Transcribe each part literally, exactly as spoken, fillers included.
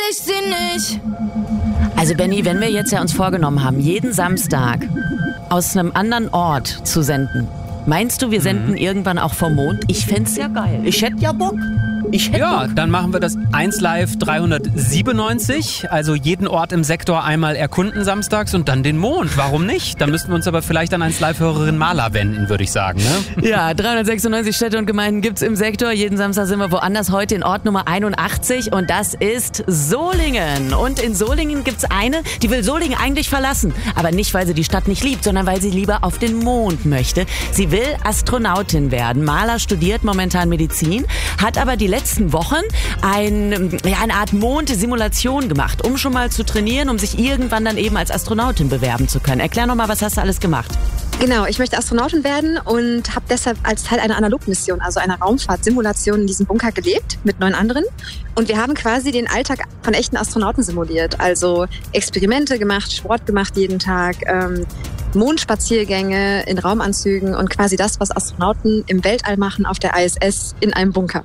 ich sie nicht. Also Benni, wenn wir jetzt ja uns vorgenommen haben, jeden Samstag aus einem anderen Ort zu senden, meinst du, wir senden mhm. irgendwann auch vom Mond? Ich fänd's ja geil. Ich hätte ja Bock. Ich hätte ja, Bock. Dann machen wir das eins Live dreihundertsiebenundneunzig, also jeden Ort im Sektor einmal erkunden samstags und dann den Mond. Warum nicht? Da müssten wir uns aber vielleicht an eins Live-Hörerin Maler wenden, würde ich sagen. Ne? Ja, dreihundertsechsundneunzig Städte und Gemeinden gibt's im Sektor. Jeden Samstag sind wir woanders. Heute in Ort Nummer einundachtzig und das ist Solingen. Und in Solingen gibt's eine, die will Solingen eigentlich verlassen. Aber nicht, weil sie die Stadt nicht liebt, sondern weil sie lieber auf den Mond möchte. Sie will Astronautin werden. Maler studiert momentan Medizin, hat aber die letzten Wochen ein, ja, eine Art Mondsimulation gemacht, um schon mal zu trainieren, um sich irgendwann dann eben als Astronautin bewerben zu können. Erklär nochmal, was hast du alles gemacht? Genau, ich möchte Astronautin werden und habe deshalb als Teil einer Analogmission, also einer Raumfahrtsimulation, in diesem Bunker gelebt mit neun anderen. Und wir haben quasi den Alltag von echten Astronauten simuliert. Also Experimente gemacht, Sport gemacht jeden Tag, ähm, Mondspaziergänge in Raumanzügen und quasi das, was Astronauten im Weltall machen auf der I S S in einem Bunker.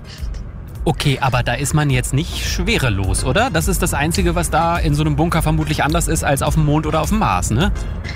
Okay, aber da ist man jetzt nicht schwerelos, oder? Das ist das Einzige, was da in so einem Bunker vermutlich anders ist als auf dem Mond oder auf dem Mars, ne?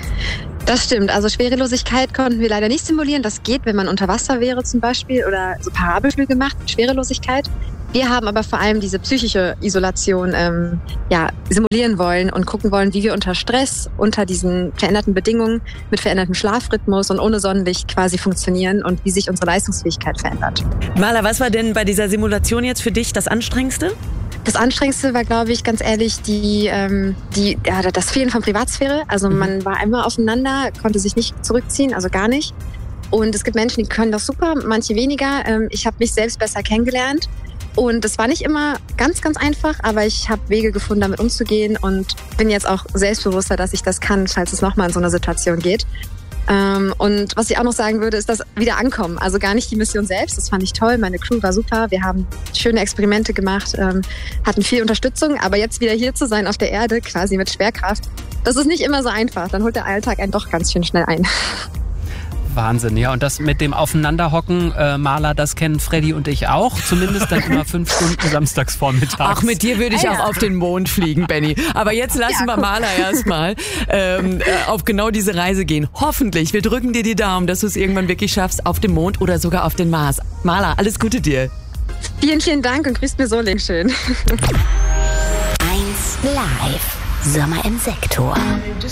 Das stimmt. Also Schwerelosigkeit konnten wir leider nicht simulieren. Das geht, wenn man unter Wasser wäre zum Beispiel oder so Parabelflüge macht mit Schwerelosigkeit. Wir haben aber vor allem diese psychische Isolation ähm, ja, simulieren wollen und gucken wollen, wie wir unter Stress, unter diesen veränderten Bedingungen, mit verändertem Schlafrhythmus und ohne Sonnenlicht quasi funktionieren und wie sich unsere Leistungsfähigkeit verändert. Maler, was war denn bei dieser Simulation jetzt für dich das Anstrengendste? Das Anstrengendste war, glaube ich, ganz ehrlich, die, ähm, die, ja, das Fehlen von Privatsphäre. Also Mhm. man war immer aufeinander, konnte sich nicht zurückziehen, also gar nicht. Und es gibt Menschen, die können das super, manche weniger. Ähm, ich habe mich selbst besser kennengelernt. Und das war nicht immer ganz, ganz einfach, aber ich habe Wege gefunden, damit umzugehen und bin jetzt auch selbstbewusster, dass ich das kann, falls es nochmal in so eine Situation geht. Ähm, und was ich auch noch sagen würde, ist das Wiederankommen. Also gar nicht die Mission selbst, das fand ich toll, meine Crew war super, wir haben schöne Experimente gemacht, ähm, hatten viel Unterstützung, aber jetzt wieder hier zu sein auf der Erde, quasi mit Schwerkraft, das ist nicht immer so einfach. Dann holt der Alltag einen doch ganz schön schnell ein. Wahnsinn, ja. Und das mit dem Aufeinanderhocken, äh, Maler, das kennen Freddy und ich auch. Zumindest dann immer fünf Stunden samstags vormittags. Ach, mit dir würde ich Ah, auch ja. auf den Mond fliegen, Benni. Aber jetzt lassen Ja, wir guck. Maler erstmal ähm, äh, auf genau diese Reise gehen. Hoffentlich, wir drücken dir die Daumen, dass du es irgendwann wirklich schaffst, auf dem Mond oder sogar auf den Mars. Maler, alles Gute dir. Vielen, vielen Dank und grüßt mir Solingen schön. eins Live. Sommer im Sektor.